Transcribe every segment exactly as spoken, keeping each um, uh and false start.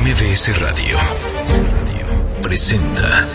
M V S Radio presenta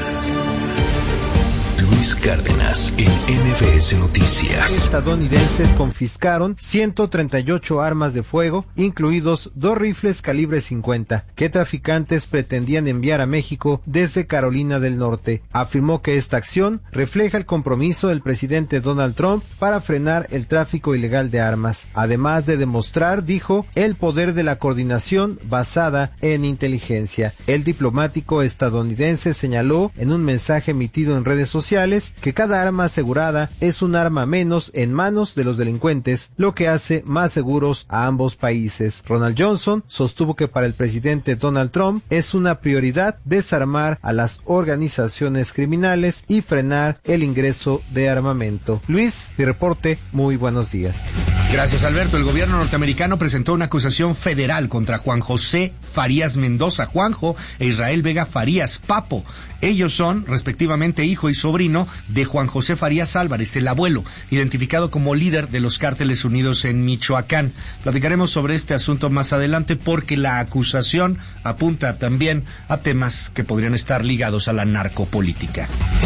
Luis Cárdenas en M V S Noticias. Estadounidenses confiscaron ciento treinta y ocho armas de fuego, incluidos dos rifles calibre cincuenta, que traficantes pretendían enviar a México desde Carolina del Norte. Afirmó que esta acción refleja el compromiso del presidente Donald Trump para frenar el tráfico ilegal de armas, además de demostrar, dijo, el poder de la coordinación basada en inteligencia. El diplomático estadounidense señaló en un mensaje emitido en redes sociales que cada arma asegurada es un arma menos en manos de los delincuentes, lo que hace más seguros a ambos países. Ronald Johnson sostuvo que para el presidente Donald Trump es una prioridad desarmar a las organizaciones criminales y frenar el ingreso de armamento. Luis, mi reporte, muy buenos días. Gracias, Alberto. El gobierno norteamericano presentó una acusación federal contra Juan José Farías Mendoza, Juanjo, e Israel Vega Farías, Papo. Ellos son, respectivamente, hijo y sobrino de Juan José Farías Álvarez, el abuelo, identificado como líder de los Cárteles Unidos en Michoacán. Platicaremos sobre este asunto más adelante porque la acusación apunta también a temas que podrían estar ligados a la narcopolítica.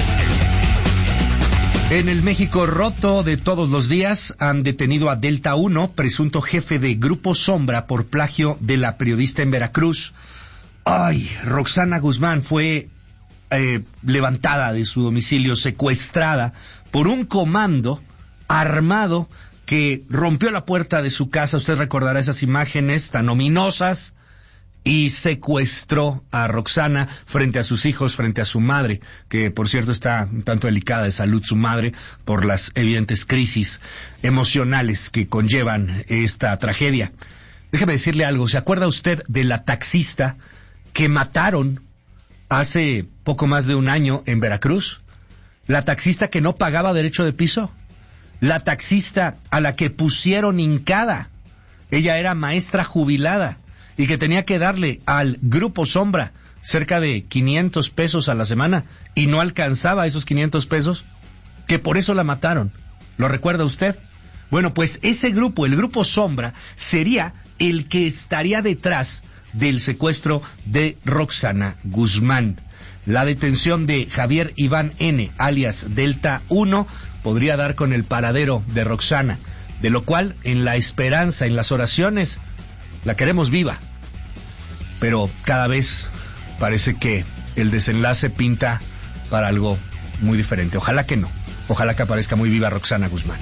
En el México roto de todos los días han detenido a Delta uno, presunto jefe de Grupo Sombra por plagio de la periodista en Veracruz. Ay, Roxana Guzmán fue eh, levantada de su domicilio, secuestrada por un comando armado que rompió la puerta de su casa. Usted recordará esas imágenes tan ominosas. Y secuestró a Roxana frente a sus hijos, frente a su madre, que por cierto está un tanto delicada de salud su madre por las evidentes crisis emocionales que conllevan esta tragedia. Déjeme decirle algo, ¿se acuerda usted de la taxista que mataron hace poco más de un año en Veracruz? La taxista que no pagaba derecho de piso, la taxista a la que pusieron hincada. Ella era maestra jubilada y que tenía que darle al Grupo Sombra cerca de quinientos pesos a la semana y no alcanzaba esos quinientos pesos, que por eso la mataron. ¿Lo recuerda usted? Bueno, pues ese grupo, el Grupo Sombra, sería el que estaría detrás del secuestro de Roxana Guzmán. La detención de Javier Iván N., alias Delta uno, podría dar con el paradero de Roxana, de lo cual, en la esperanza, en las oraciones, la queremos viva, pero cada vez parece que el desenlace pinta para algo muy diferente. Ojalá que no, ojalá que aparezca muy viva Roxana Guzmán.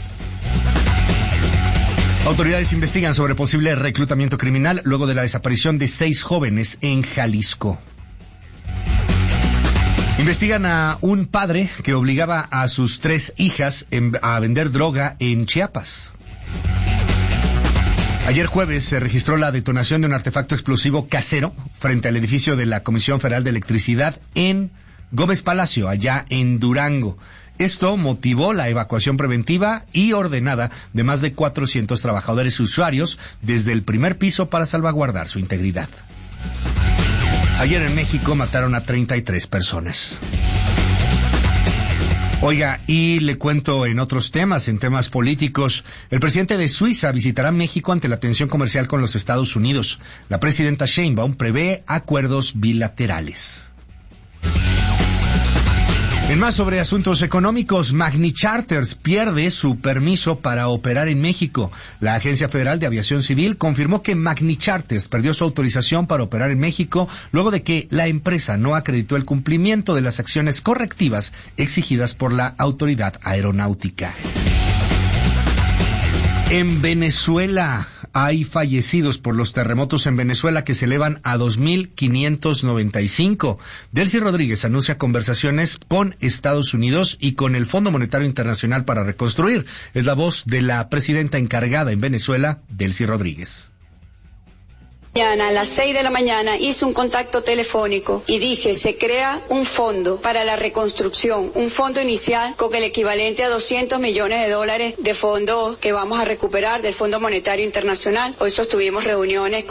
Autoridades investigan sobre posible reclutamiento criminal luego de la desaparición de seis jóvenes en Jalisco. Investigan a un padre que obligaba a sus tres hijas a vender droga en Chiapas. Ayer jueves se registró la detonación de un artefacto explosivo casero frente al edificio de la Comisión Federal de Electricidad en Gómez Palacio, allá en Durango. Esto motivó la evacuación preventiva y ordenada de más de cuatrocientos trabajadores y usuarios desde el primer piso para salvaguardar su integridad. Ayer en México mataron a treinta y tres personas. Oiga, y le cuento en otros temas, en temas políticos, el presidente de Suiza visitará México ante la tensión comercial con los Estados Unidos. La presidenta Sheinbaum prevé acuerdos bilaterales. En más sobre asuntos económicos, Magni Charters pierde su permiso para operar en México. La Agencia Federal de Aviación Civil confirmó que Magni Charters perdió su autorización para operar en México luego de que la empresa no acreditó el cumplimiento de las acciones correctivas exigidas por la autoridad aeronáutica. En Venezuela hay fallecidos por los terremotos en Venezuela que se elevan a dos mil quinientos noventa y cinco. Delcy Rodríguez anuncia conversaciones con Estados Unidos y con el Fondo Monetario Internacional para reconstruir. Es la voz de la presidenta encargada en Venezuela, Delcy Rodríguez. Mañana a las seis de la mañana hice un contacto telefónico y dije, se crea un fondo para la reconstrucción, un fondo inicial con el equivalente a doscientos millones de dólares de fondos que vamos a recuperar del Fondo Monetario Internacional. Hoy sostuvimos reuniones con